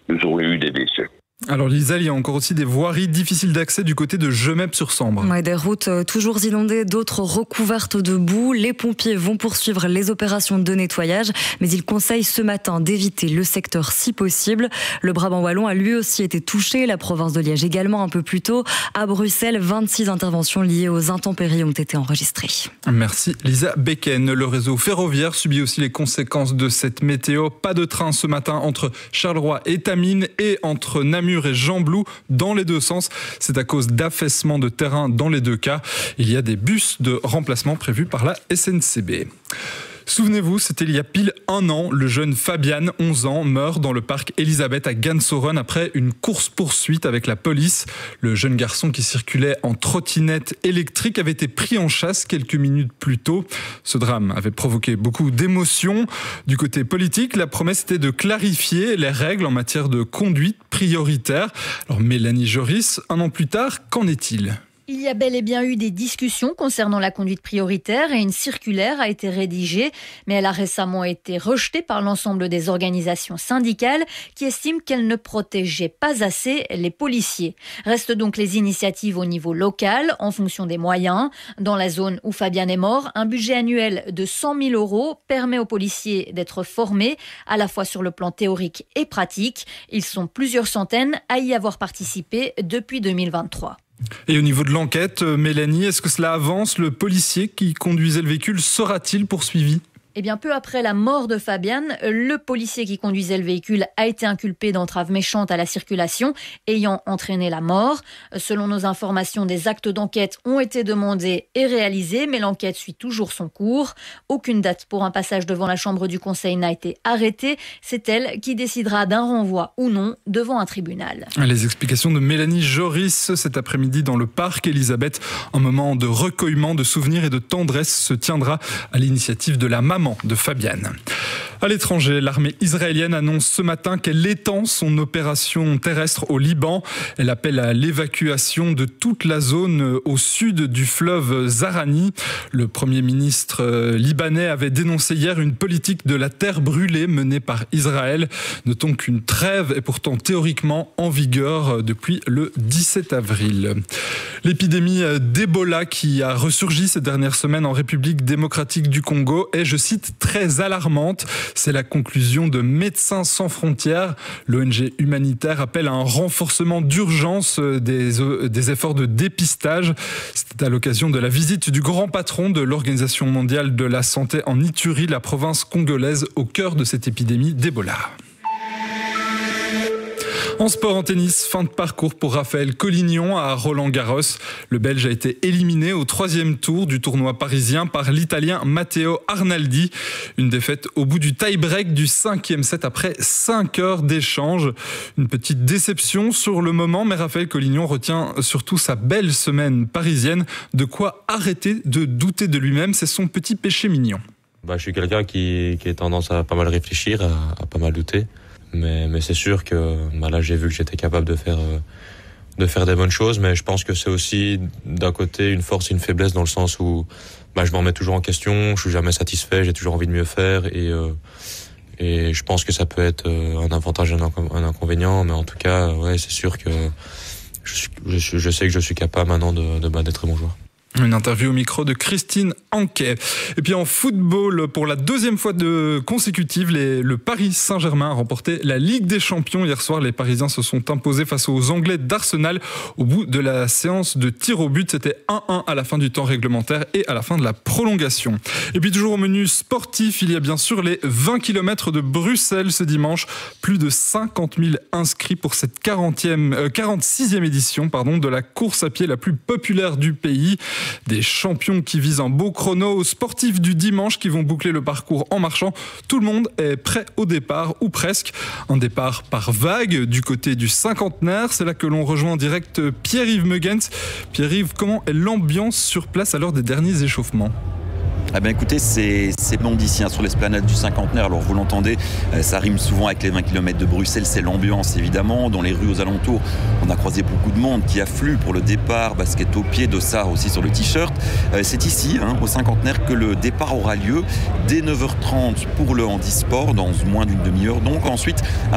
nous aurions eu des décès. Alors Lisa, il y a encore aussi des voiries difficiles d'accès du côté de Gemep-sur-Sambre. Ouais, des routes toujours inondées, d'autres recouvertes de boue. Les pompiers vont poursuivre les opérations de nettoyage, mais ils conseillent ce matin d'éviter le secteur si possible. Le Brabant wallon a lui aussi été touché, la province de Liège également un peu plus tôt. À Bruxelles, 26 interventions liées aux intempéries ont été enregistrées. Merci Lisa Becken. Le réseau ferroviaire subit aussi les conséquences de cette météo. Pas de train ce matin entre Charleroi et Tamines et entre Namur et Gembloux dans les deux sens. C'est à cause d'affaissement de terrain dans les deux cas. Il y a des bus de remplacement prévus par la SNCB. Souvenez-vous, c'était il y a pile un an, le jeune Fabian, 11 ans, meurt dans le parc Elisabeth à Gansoren après une course-poursuite avec la police. Le jeune garçon qui circulait en trottinette électrique avait été pris en chasse quelques minutes plus tôt. Ce drame avait provoqué beaucoup d'émotions. Du côté politique, la promesse était de clarifier les règles en matière de conduite prioritaire. Alors Mélanie Joris, un an plus tard, qu'en est-il ? Il y a bel et bien eu des discussions concernant la conduite prioritaire et une circulaire a été rédigée, mais elle a récemment été rejetée par l'ensemble des organisations syndicales qui estiment qu'elle ne protégeait pas assez les policiers. Restent donc les initiatives au niveau local en fonction des moyens. Dans la zone où Fabian est mort, un budget annuel de 100 000 € permet aux policiers d'être formés à la fois sur le plan théorique et pratique. Ils sont plusieurs centaines à y avoir participé depuis 2023. Et au niveau de l'enquête, Mélanie, est-ce que cela avance ? Le policier qui conduisait le véhicule sera-t-il poursuivi ? Eh bien, peu après la mort de Fabian, le policier qui conduisait le véhicule a été inculpé d'entrave méchante à la circulation, ayant entraîné la mort. Selon nos informations, des actes d'enquête ont été demandés et réalisés, mais l'enquête suit toujours son cours. Aucune date pour un passage devant la chambre du conseil n'a été arrêtée. C'est elle qui décidera d'un renvoi ou non devant un tribunal. Les explications de Mélanie Joris cet après-midi dans le parc Elisabeth. Un moment de recueillement, de souvenirs et de tendresse se tiendra à l'initiative de la maman de Fabian. À l'étranger, l'armée israélienne annonce ce matin qu'elle étend son opération terrestre au Liban. Elle appelle à l'évacuation de toute la zone au sud du fleuve Zahrani. Le Premier ministre libanais avait dénoncé hier une politique de la terre brûlée menée par Israël. Notons qu'une trêve est pourtant théoriquement en vigueur depuis le 17 avril. L'épidémie d'Ebola qui a ressurgi ces dernières semaines en République démocratique du Congo est, je cite, très alarmante. C'est la conclusion de Médecins sans frontières. L'ONG humanitaire appelle à un renforcement d'urgence des efforts de dépistage. C'était à l'occasion de la visite du grand patron de l'Organisation mondiale de la santé en Ituri, la province congolaise, au cœur de cette épidémie d'Ebola. En sport, en tennis, fin de parcours pour Raphaël Collignon à Roland-Garros. Le Belge a été éliminé au 3e tour du tournoi parisien par l'Italien Matteo Arnaldi. Une défaite au bout du tie-break du 5e set après 5 heures d'échange. Une petite déception sur le moment, mais Raphaël Collignon retient surtout sa belle semaine parisienne. De quoi arrêter de douter de lui-même, c'est son petit péché mignon. Je suis quelqu'un qui a tendance à pas mal réfléchir, à pas mal douter. Mais c'est sûr que là j'ai vu que j'étais capable de faire des bonnes choses, mais je pense que c'est aussi d'un côté une force et une faiblesse dans le sens où je m'en remets toujours en question, je suis jamais satisfait, j'ai toujours envie de mieux faire et je pense que ça peut être un avantage et un inconvénient, mais en tout cas ouais, c'est sûr que je sais que je suis capable maintenant de battre des très bons joueurs. Une interview au micro de Christine Anquet. Et puis en football, pour la 2e fois consécutive, le Paris Saint-Germain a remporté la Ligue des Champions. Hier soir, les Parisiens se sont imposés face aux Anglais d'Arsenal. Au bout de la séance de tir au but, c'était 1-1 à la fin du temps réglementaire et à la fin de la prolongation. Et puis toujours au menu sportif, il y a bien sûr les 20 km de Bruxelles ce dimanche. Plus de 50 000 inscrits pour cette 46e édition de la course à pied la plus populaire du pays. Des champions qui visent un beau chrono, aux sportifs du dimanche qui vont boucler le parcours en marchant. Tout le monde est prêt au départ, ou presque. Un départ par vague du côté du cinquantenaire. C'est là que l'on rejoint en direct Pierre-Yves Mugens. Pierre-Yves, comment est l'ambiance sur place à l'heure des derniers échauffements ? Écoutez, c'est bon d'ici sur l'esplanade du cinquantenaire. Alors vous l'entendez, ça rime souvent avec les 20 km de Bruxelles, c'est l'ambiance évidemment. Dans les rues aux alentours, on a croisé beaucoup de monde qui afflue pour le départ, basket au pied, dossard aussi sur le t-shirt. C'est ici, au cinquantenaire, que le départ aura lieu dès 9h30 pour le handisport, dans moins d'une demi-heure. Donc ensuite,